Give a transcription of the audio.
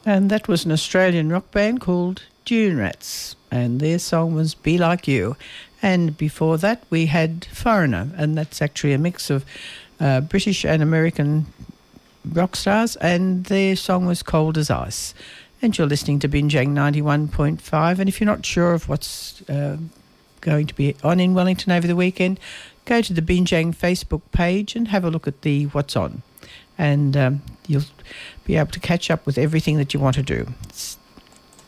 And that was an Australian rock band called Dune Rats, and their song was Be Like You. And before that, we had Foreigner, and that's actually a mix of British and American rock stars, and their song was Cold as Ice. And you're listening to Binjang 91.5, and if you're not sure of what's going to be on in Wellington over the weekend, go to the Binjang Facebook page and have a look at the what's on. And you'll be able to catch up with everything that you want to do. It's